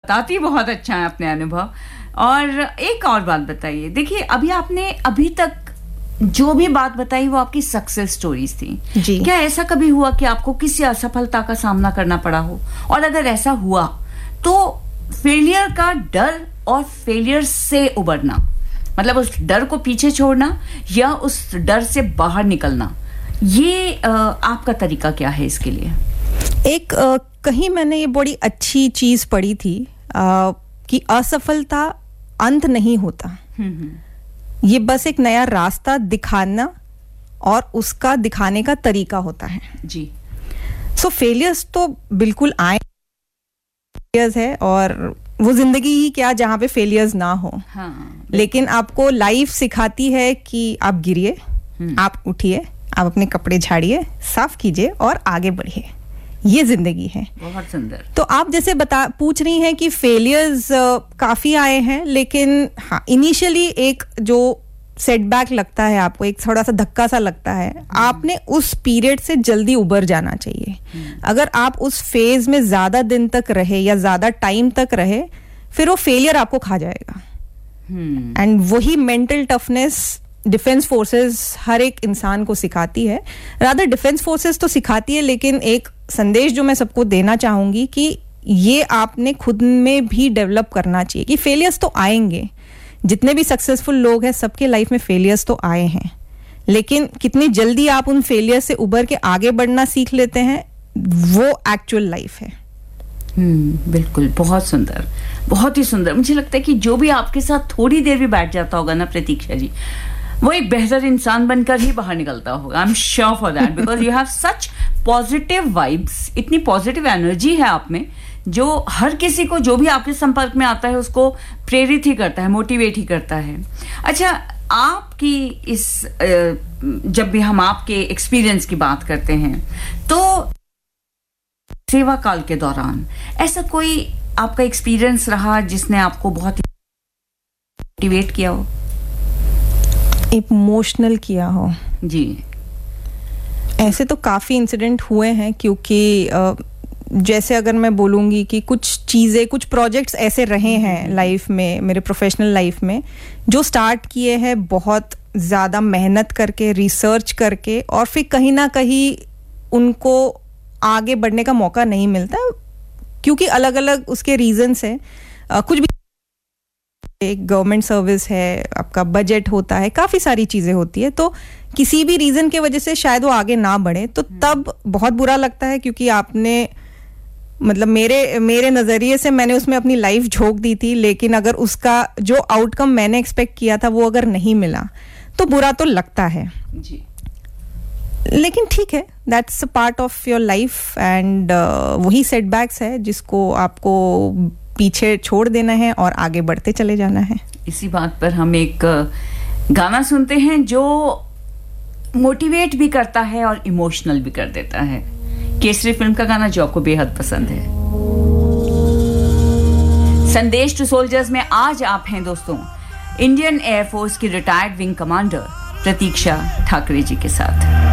बताती बहुत अच्छा है अपने अनुभव। और एक और बात बताइए, देखिए अभी तक जो भी बात बताई वो आपकी सक्सेस स्टोरीज थी जी। क्या ऐसा कभी हुआ कि आपको किसी असफलता का सामना करना पड़ा हो, और अगर ऐसा हुआ तो फेलियर का डर और फेलियर से उबरना, मतलब उस डर को पीछे छोड़ना या उस डर से बाहर निकलना, ये आपका तरीका क्या है इसके लिए? एक कहीं मैंने ये बड़ी अच्छी चीज पढ़ी थी कि असफलता अंत नहीं होता, ये बस एक नया रास्ता दिखाना और उसका दिखाने का तरीका होता है जी। सो फेलियर्स तो बिल्कुल आए है, और वो जिंदगी ही क्या जहाँ पे फेलियर्स ना हो। हाँ, लेकिन आपको लाइफ सिखाती है कि आप गिरिए, आप उठिए, आप अपने कपड़े झाड़िए, साफ कीजिए और आगे बढ़िए, ये जिंदगी है। बहुत सुंदर। तो आप जैसे पूछ रही हैं कि फेलियर्स काफी आए हैं, लेकिन हाँ इनिशियली एक जो सेटबैक लगता है आपको, एक थोड़ा सा धक्का सा लगता है, आपने उस पीरियड से जल्दी उबर जाना चाहिए। अगर आप उस फेज में ज्यादा दिन तक रहे या ज्यादा टाइम तक रहे, फिर वो फेलियर आपको खा जाएगा। एंड वही मेंटल टफनेस डिफेंस फोर्सेस हर एक इंसान को सिखाती है। रादर डिफेंस फोर्सेस तो सिखाती है, लेकिन एक संदेश जो मैं सबको देना चाहूंगी कि ये आपने खुद में भी डेवलप करना चाहिए कि फेलियर्स तो आएंगे। जितने भी सक्सेसफुल लोग हैं सबके लाइफ में फेलियर्स तो आए हैं, लेकिन कितनी जल्दी आप उन फेलियर से उबर के आगे बढ़ना सीख लेते हैं, वो एक्चुअल लाइफ है। बिल्कुल, बहुत सुंदर, बहुत ही सुंदर। मुझे लगता है कि जो भी आपके साथ थोड़ी देर भी बैठ जाता होगा ना प्रतीक्षा जी, वो एक बेहतर इंसान बनकर ही बाहर निकलता होगा। I am sure for that, because you have such positive vibes, इतनी पॉजिटिव एनर्जी है आप में, जो हर किसी को जो भी आपके संपर्क में आता है उसको प्रेरित ही करता है, मोटिवेट ही करता है। अच्छा, आपकी इस जब भी हम आपके एक्सपीरियंस की बात करते हैं, तो सेवा काल के दौरान ऐसा कोई आपका एक्सपीरियंस रहा जिसने आपको बहुत मोटिवेट किया हो, इमोशनल किया हो? जी, ऐसे तो काफी इंसिडेंट हुए हैं, क्योंकि जैसे अगर मैं बोलूंगी कि कुछ चीजें, कुछ प्रोजेक्ट्स ऐसे रहे हैं लाइफ में, मेरे प्रोफेशनल लाइफ में, जो स्टार्ट किए हैं बहुत ज्यादा मेहनत करके, रिसर्च करके, और फिर कहीं ना कहीं उनको आगे बढ़ने का मौका नहीं मिलता, क्योंकि अलग अलग उसके रीजंस हैं। कुछ भी, एक गवर्नमेंट सर्विस है, आपका बजट होता है, काफी सारी चीजें होती है, तो किसी भी रीजन के वजह से शायद वो आगे ना बढ़े, तो तब बहुत बुरा लगता है, क्योंकि आपने, मतलब मेरे नजरिए से मैंने उसमें अपनी लाइफ झोंक दी थी, लेकिन अगर उसका जो आउटकम मैंने एक्सपेक्ट किया था वो अगर नहीं मिला तो बुरा तो लगता है जी। लेकिन ठीक है, that's a part of your life, and वही सेटबैक्स है जिसको आपको पीछे छोड़ देना है और आगे बढ़ते चले जाना है। इसी बात पर हम एक गाना सुनते हैं जो मोटिवेट भी करता है और इमोशनल भी कर देता है। केसरी फिल्म का गाना जो आपको बेहद पसंद है। संदेश टू सोल्जर्स में आज आप हैं दोस्तों इंडियन एयरफोर्स की रिटायर्ड विंग कमांडर प्रतीक्षा ठाकरे जी के साथ।